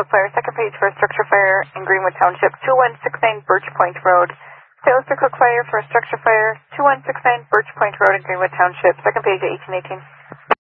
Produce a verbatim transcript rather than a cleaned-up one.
fire, second page for a structure fire in Greenwood Township, two one six nine Birch Point Road. Sales to Cook Fire for a structure fire, two one six nine Birch Point Road in Greenwood Township, second page at eighteen eighteen.